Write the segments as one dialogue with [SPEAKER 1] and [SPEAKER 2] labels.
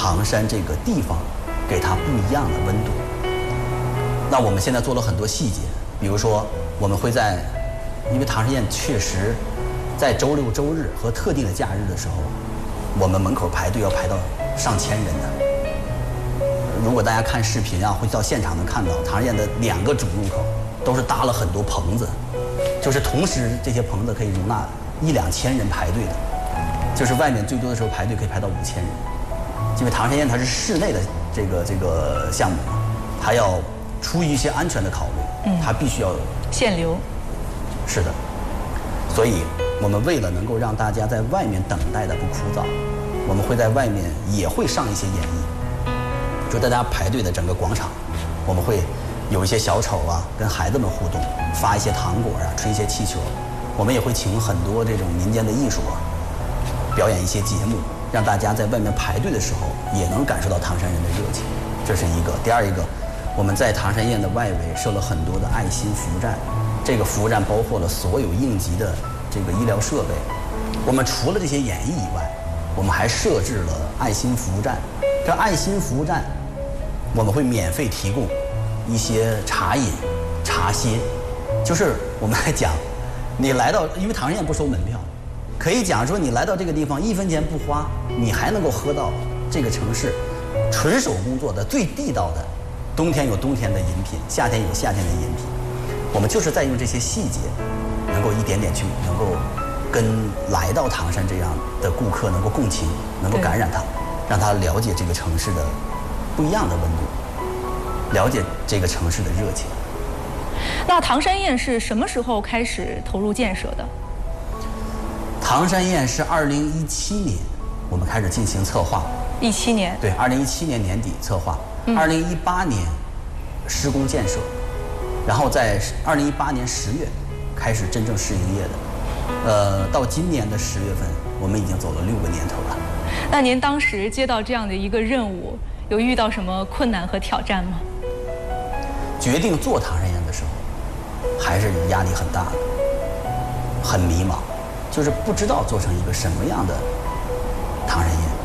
[SPEAKER 1] 唐山这个地方给它不一样的温度。那我们现在做了很多细节，比如说我们会在，因为唐山宴确实在周六周日和特定的假日的时候，我们门口排队要排到上千人的。如果大家看视频啊，会到现场能看到唐山宴的2个主入口都是搭了很多棚子，就是同时这些棚子可以容纳1-2千人排队的，就是外面最多的时候排队可以排到5000人。因为唐山宴它是室内的这个项目嘛，它要出于一些安全的考虑，它必须要
[SPEAKER 2] 限流。
[SPEAKER 1] 是的，所以我们为了能够让大家在外面等待的不枯燥，我们会在外面也会上一些演绎，就大家排队的整个广场，我们会有一些小丑啊，跟孩子们互动，发一些糖果啊，吹一些气球。我们也会请很多这种民间的艺术啊，表演一些节目，让大家在外面排队的时候也能感受到唐山人的热情。这是一个。第二一个，我们在唐山宴的外围设了很多的爱心服务站，这个服务站包括了所有应急的这个医疗设备。我们除了这些演绎以外，我们还设置了爱心服务站。这爱心服务站，我们会免费提供一些茶饮、茶歇，就是我们来讲，你来到，因为唐山宴不收门票，可以讲说你来到这个地方1分钱不花，你还能够喝到这个城市纯手工做的最地道的，冬天有冬天的饮品，夏天有夏天的饮品。我们就是在用这些细节，能够一点点去能够跟来到唐山这样的顾客能够共情，能够感染他，让他了解这个城市的不一样的温度，了解这个城市的热情。
[SPEAKER 2] 那唐山宴是什么时候开始投入建设的？
[SPEAKER 1] 唐山宴是2017年我们开始进行策划。
[SPEAKER 2] 17年。
[SPEAKER 1] 对，2017年年底策划，2018年施工建设，然后在2018年10月开始真正试营业的。到今年的10月份，我们已经走了6个年头了。
[SPEAKER 2] 那您当时接到这样的一个任务，有遇到什么困难和挑战吗？
[SPEAKER 1] 决定做唐山宴的时候，还是压力很大的，很迷茫，就是不知道做成一个什么样的唐山宴。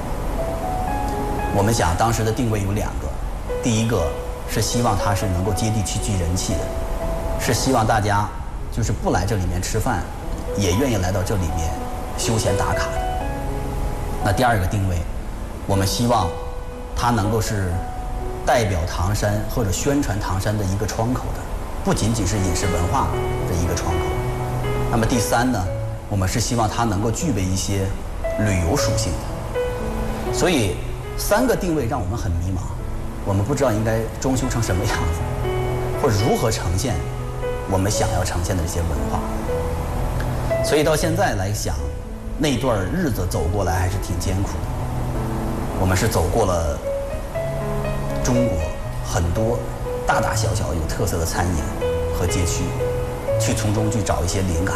[SPEAKER 1] 我们想当时的定位有2个，第一个是希望它是能够接地气、聚人气的，是希望大家就是不来这里面吃饭，也愿意来到这里面休闲打卡的。那第2个定位，我们希望它能够是代表唐山或者宣传唐山的一个窗口的，不仅仅是饮食文化的一个窗口。那么第3呢，我们是希望它能够具备一些旅游属性的。所以3个定位让我们很迷茫，我们不知道应该装修成什么样子，或者如何呈现我们想要呈现的这些文化。所以到现在来想，那段日子走过来还是挺艰苦的。我们是走过了中国很多大大小小有特色的餐饮和街区，去从中去找一些灵感，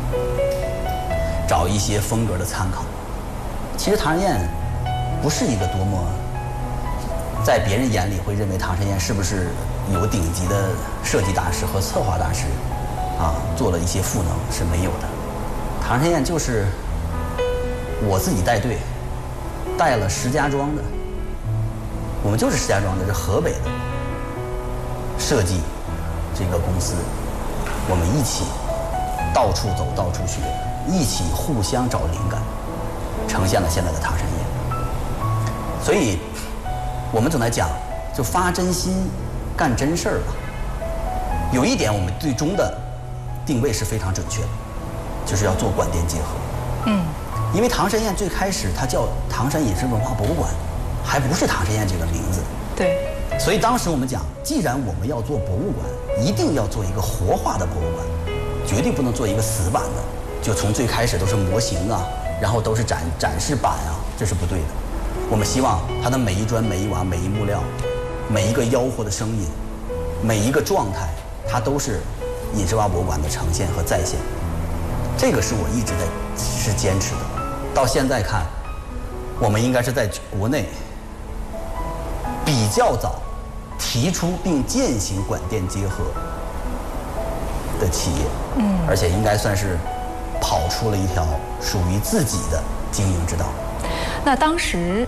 [SPEAKER 1] 找一些风格的参考。其实唐山宴不是一个多么在别人眼里会认为唐山宴是不是有顶级的设计大师和策划大师啊做了一些赋能，是没有的。唐山宴就是我自己带队，带了石家庄的，我们就是石家庄的，是河北的设计这个公司，我们一起到处走到处学，一起互相找灵感，呈现了现在的唐山宴。所以我们总在讲，就发真心干真事儿吧。有一点我们最终的定位是非常准确的，就是要做馆店结合。因为唐山宴最开始它叫唐山饮食文化博物馆，还不是唐山宴这个名字。
[SPEAKER 2] 对。
[SPEAKER 1] 所以当时我们讲，既然我们要做博物馆，一定要做一个活化的博物馆，绝对不能做一个死板的，就从最开始都是模型啊，然后都是展示板啊，这是不对的。我们希望它的每一砖、每一瓦、每一木料、每一个吆喝的声音、每一个状态，它都是饮食文化博物馆的呈现和再现。这个是我一直是坚持的。到现在看，我们应该是在国内比较早提出并践行馆店结合的企业，而且应该算是跑出了一条属于自己的经营之道。
[SPEAKER 2] 那当时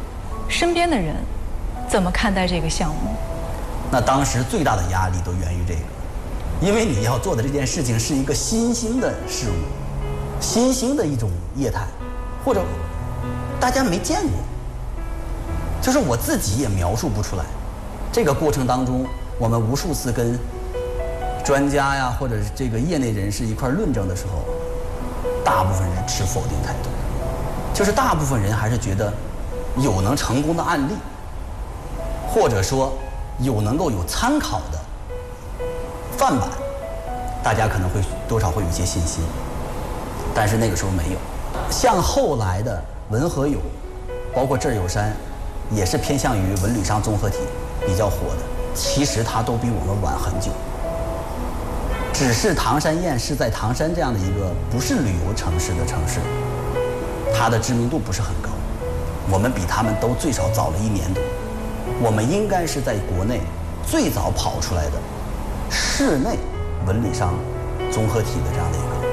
[SPEAKER 2] 身边的人怎么看待这个项目？
[SPEAKER 1] 那当时最大的压力都源于这个，因为你要做的这件事情是一个新兴的事物，新兴的一种业态，或者大家没见过，就是我自己也描述不出来。这个过程当中，我们无数次跟专家呀，或者是这个业内人士一块论证的时候，大部分人持否定态度，就是大部分人还是觉得有能成功的案例，或者说能够有参考的范本，大家可能会多少会有一些信心。但是那个时候没有，像后来的文和友，包括这儿有山，也是偏向于文旅商综合体比较火的，其实它都比我们晚很久。只是唐山宴是在唐山这样的一个不是旅游城市的城市，它的知名度不是很高，我们比他们都最少早了1年多。我们应该是在国内最早跑出来的室内文旅商综合体的这样的一个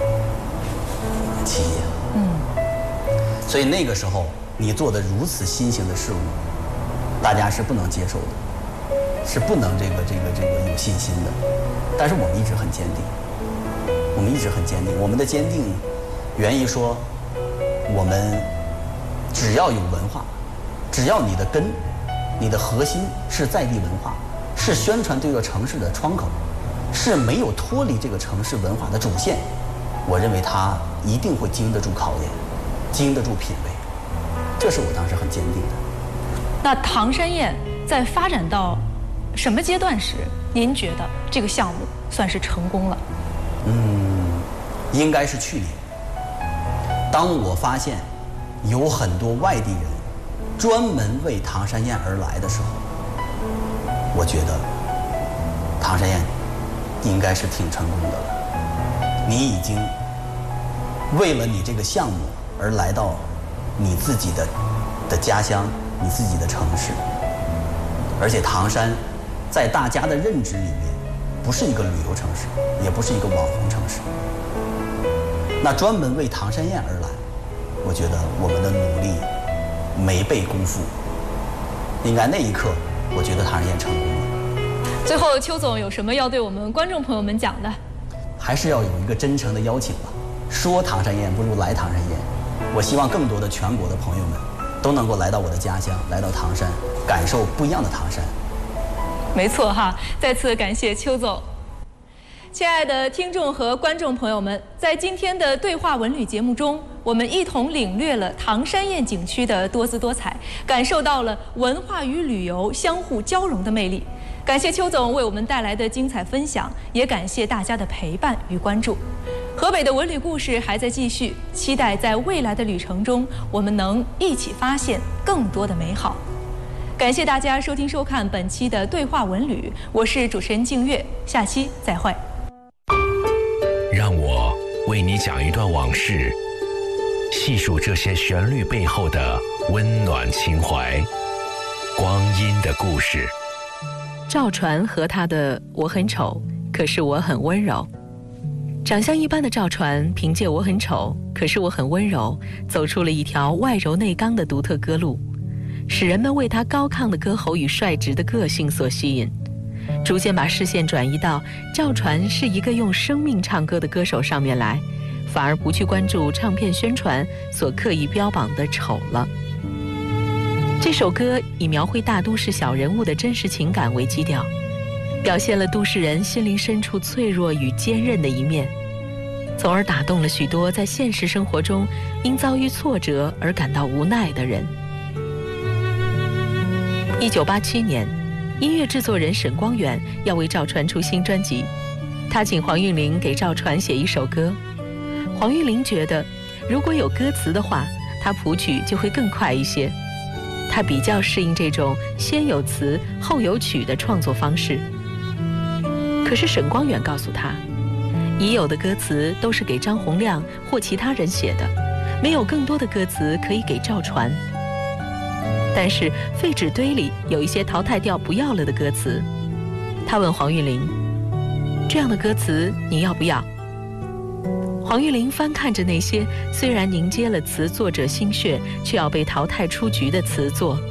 [SPEAKER 1] 企业。所以那个时候你做的如此新型的事物，大家是不能接受的，是不能这个有信心的。但是我们一直很坚定，我们一直很坚定。我们的坚定源于说，我们只要有文化，只要你的根，你的核心是在地文化，是宣传这个城市的窗口，是没有脱离这个城市文化的主线，我认为它一定会经得住考验，经得住品味。这是我当时很坚定的。
[SPEAKER 2] 那唐山宴在发展到什么阶段时，您觉得这个项目算是成功了？
[SPEAKER 1] 应该是去年。当我发现有很多外地人专门为唐山宴而来的时候，我觉得唐山宴应该是挺成功的了。你已经为了你这个项目而来到你自己的家乡，你自己的城市，而且唐山在大家的认知里面不是一个旅游城市，也不是一个网红城市。那专门为唐山宴而来，我觉得我们的努力没被辜负。应该那一刻，我觉得唐山宴成功了。
[SPEAKER 2] 最后，邱总有什么要对我们观众朋友们讲的？
[SPEAKER 1] 还是要有一个真诚的邀请吧。说唐山宴不如来唐山宴。我希望更多的全国的朋友们都能够来到我的家乡，来到唐山，感受不一样的唐山。
[SPEAKER 2] 没错哈，再次感谢邱总。亲爱的听众和观众朋友们，在今天的对话文旅节目中，我们一同领略了唐山宴景区的多姿多彩，感受到了文化与旅游相互交融的魅力。感谢邱总为我们带来的精彩分享，也感谢大家的陪伴与关注。河北的文旅故事还在继续，期待在未来的旅程中，我们能一起发现更多的美好。感谢大家收听收看本期的对话文旅，我是主持人静月，下期再会。
[SPEAKER 3] 让我为你讲一段往事，细数这些旋律背后的温暖情怀，光阴的故事。
[SPEAKER 4] 赵传和他的《我很丑，可是我很温柔》。长相一般的赵传，凭借《我很丑，可是我很温柔》走出了一条外柔内刚的独特歌路，使人们为他高亢的歌喉与率直的个性所吸引，逐渐把视线转移到赵传是一个用生命唱歌的歌手上面来，反而不去关注唱片宣传所刻意标榜的丑了。这首歌以描绘大都市小人物的真实情感为基调，表现了都市人心灵深处脆弱与坚韧的一面，从而打动了许多在现实生活中因遭遇挫折而感到无奈的人。1987年，音乐制作人沈光远要为赵传出新专辑，他请黄韵玲给赵传写一首歌。黄韵玲觉得，如果有歌词的话，他谱曲就会更快一些。他比较适应这种先有词后有曲的创作方式。可是沈光远告诉他，已有的歌词都是给张洪量或其他人写的，没有更多的歌词可以给赵传。但是废纸堆里有一些淘汰掉不要了的歌词。他问黄韵玲，这样的歌词你要不要？ 黄玉玲翻看着那些虽然凝结了词作者心血，却要被淘汰出局的词作，